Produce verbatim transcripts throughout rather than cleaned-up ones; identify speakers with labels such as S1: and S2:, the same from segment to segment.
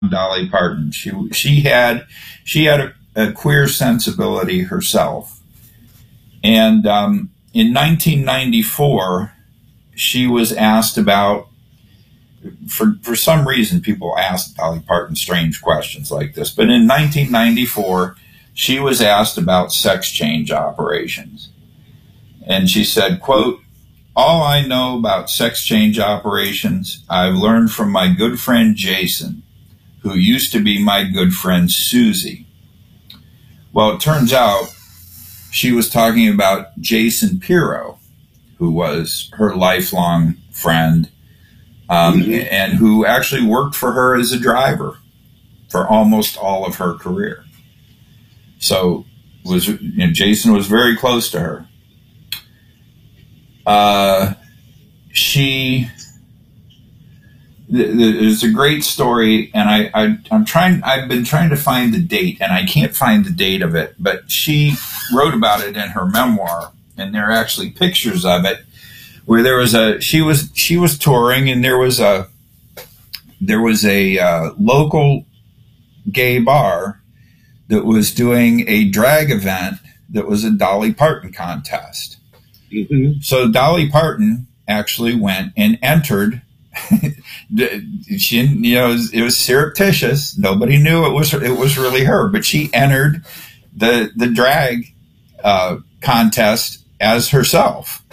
S1: Dolly Parton. She she had she had a, a queer sensibility herself, and um, in nineteen ninety-four, she was asked about. For for some reason, people asked Dolly Parton strange questions like this. But in nineteen ninety-four, she was asked about sex change operations, and she said, "quote All I know about sex change operations, I've learned from my good friend Jason, who used to be my good friend Susie." Well, it turns out she was talking about Jason Pirro, who was her lifelong friend, um, mm-hmm. and who actually worked for her as a driver for almost all of her career. So was you know, Jason was very close to her. Uh, she... There's a great story, and I, I, I'm trying. I've been trying to find the date, and I can't find the date of it. But she wrote about it in her memoir, and there are actually pictures of it, where there was a. She was she was touring, and there was a there was a uh, local gay bar that was doing a drag event that was a Dolly Parton contest. Mm-hmm. So Dolly Parton actually went and entered. She, you know, it was, it was surreptitious. Nobody knew it was it was really her, but she entered the the drag uh, contest as herself.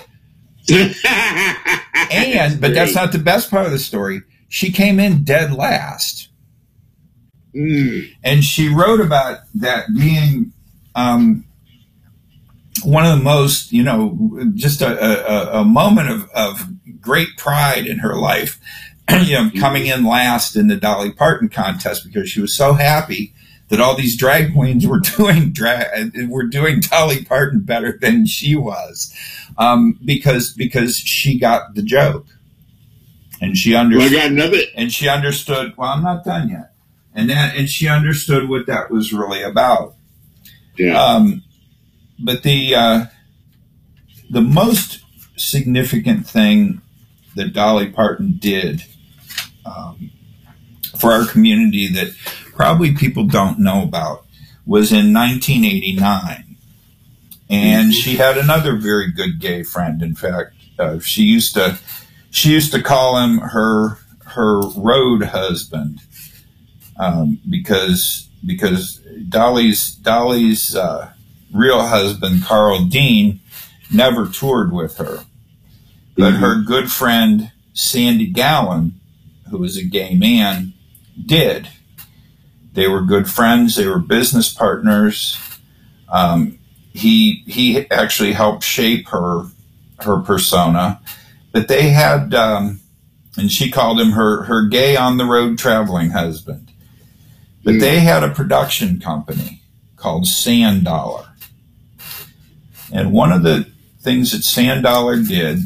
S1: And but that's not the best part of the story. She came in dead last, mm. and she wrote about that being um, one of the most, you know, just a, a, a moment of, of great pride in her life, you know, coming in last in the Dolly Parton contest, because she was so happy that all these drag queens were doing drag, were doing Dolly Parton better than she was, um, because because she got the joke, and she understood.
S2: Well, I got another.
S1: And she understood. Well, I'm not done yet, and that and she understood what that was really about.
S2: Yeah.
S1: Um, but the uh, the most significant thing that Dolly Parton did um, for our community that probably people don't know about was in nineteen eighty-nine. And she had another very good gay friend. In fact, uh, she used to she used to call him her her road husband, um, because because Dolly's Dolly's uh, real husband, Carl Dean, never toured with her. But mm-hmm. her good friend, Sandy Gowan, who was a gay man, did. They were good friends. They were business partners. Um, he he actually helped shape her her persona. But they had, um, and she called him her, her gay on-the-road traveling husband. But mm-hmm. they had a production company called Sand Dollar. And one of the things that Sand Dollar did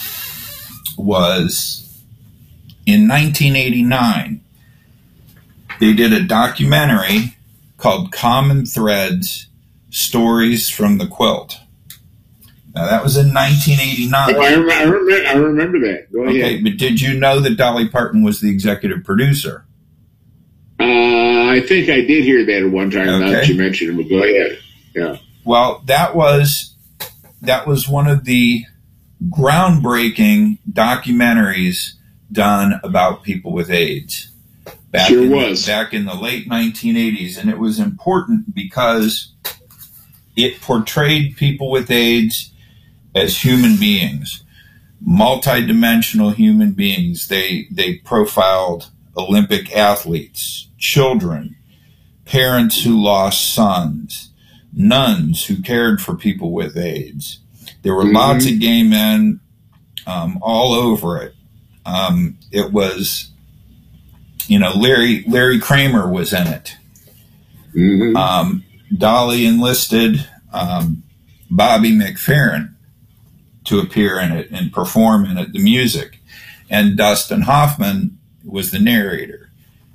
S1: was in nineteen eighty-nine, they did a documentary called Common Threads, Stories from the Quilt. Now, that was in nineteen eighty-nine.
S2: Oh, I, remember, I, remember, I remember that. Go
S1: okay,
S2: ahead.
S1: But did you know that Dolly Parton was the executive producer?
S2: Uh, I think I did hear that at one time, okay. Now that you mentioned it, but go ahead. Yeah.
S1: Well, that was, that was one of the groundbreaking documentaries done about people with AIDS. Back
S2: sure
S1: in,
S2: was.
S1: Back in the late nineteen eighties. And it was important because it portrayed people with AIDS as human beings, multidimensional human beings. They, they profiled Olympic athletes, children, parents who lost sons, nuns who cared for people with AIDS. There were mm-hmm. lots of gay men um, all over it. Um, it was, you know, Larry Larry Kramer was in it. Mm-hmm. Um, Dolly enlisted um, Bobby McFerrin to appear in it and perform in it, the music. And Dustin Hoffman was the narrator.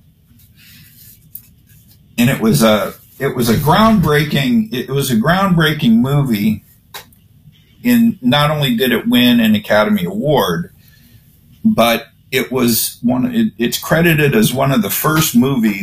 S1: And it was a it was a groundbreaking it was a groundbreaking movie. In not only did it win an Academy Award, but it was one. It, it's credited as one of the first movies